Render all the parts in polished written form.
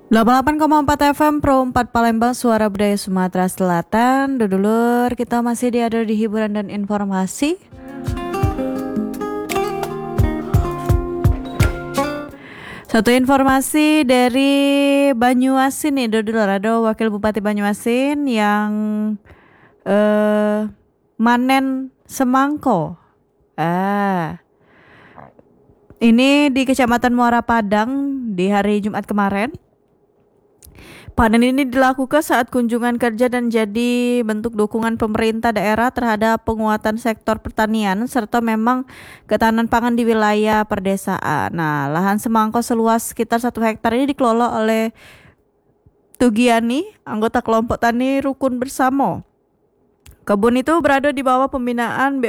88,4 FM Pro 4 Palembang, Suara Budaya Sumatera Selatan. Dulur, kita masih diada di hiburan dan informasi. Satu informasi dari Banyuasin nih, Dulur. Ada Wakil Bupati Banyuasin yang manen semangko. Ini di Kecamatan Muara Padang di hari Jumat kemarin. Panen ini dilakukan saat kunjungan kerja dan jadi bentuk dukungan pemerintah daerah terhadap penguatan sektor pertanian serta memang ketahanan pangan di wilayah perdesaan. Nah, lahan semangko seluas sekitar 1 hektar ini dikelola oleh Tugiani, anggota kelompok tani Rukun Bersamo. Kebun itu berada di bawah pembinaan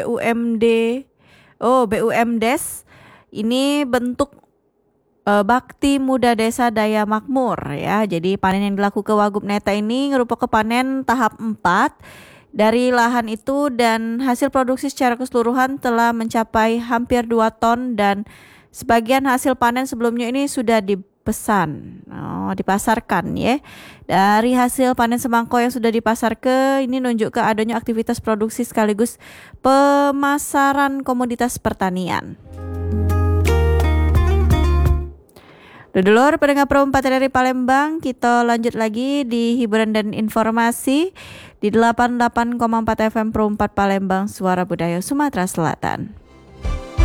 BUMDes. Ini bentuk Bakti Muda Desa Daya Makmur ya. Jadi panen yang dilakukan Wagub Neta ini merupakan panen tahap 4 dari lahan itu dan hasil produksi secara keseluruhan telah mencapai hampir 2 ton dan sebagian hasil panen sebelumnya ini sudah dipasarkan ya. Dari hasil panen semangko yang sudah dipasarkan ini nunjuk ke adanya aktivitas produksi sekaligus pemasaran komoditas pertanian. Dulur, pendengar Pro 4 dari Palembang, kita lanjut lagi di hiburan dan informasi di 88,4 FM Pro 4 Palembang, Suara Budaya Sumatera Selatan.